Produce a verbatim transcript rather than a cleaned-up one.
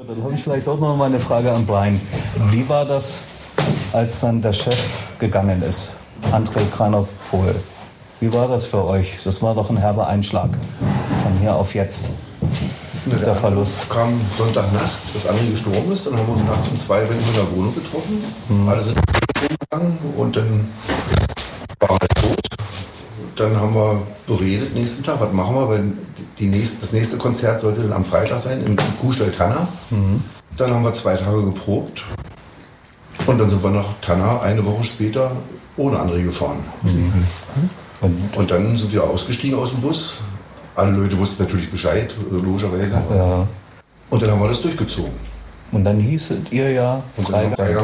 Dann habe ich vielleicht auch noch mal eine Frage an Brian. Wie war das, als dann der Chef gegangen ist, André Kranopol? Wie war das für euch? Das war doch ein herber Einschlag von hier auf jetzt. Ja, der Verlust. Kam Sonntagnacht, dass André gestorben ist. Dann haben wir uns nachts um zwei in der Wohnung getroffen. Mhm. Alle sind ins Telefon gegangen und dann war er tot. Dann haben wir beredet, nächsten Tag, was machen wir, weil die nächste, das nächste Konzert sollte dann am Freitag sein, im Kuhstall Tanner. Mhm. Dann haben wir zwei Tage geprobt und dann sind wir nach Tanner eine Woche später ohne André gefahren. Mhm. Und, und dann sind wir ausgestiegen aus dem Bus. Alle Leute wussten natürlich Bescheid, logischerweise. Ja. Und dann haben wir das durchgezogen. Und dann hießet ihr ja Freigang.